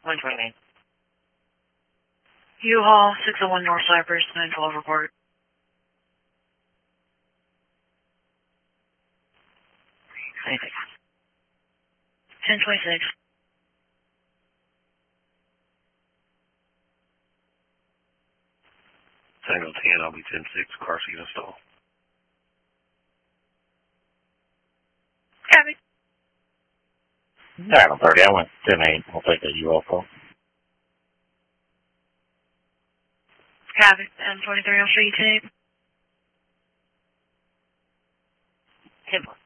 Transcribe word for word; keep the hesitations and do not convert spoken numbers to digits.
one twenty-nine. U-Haul, six oh one North Cypress, nine twelve report. Anything. ten twenty-six. Tango ten, I'll be ten six, car seat installed. Copy. Alright, I'm thirty. I went ten eight. I'll take that U L call. Copy. M twenty-three, I'll show you tape. ten one.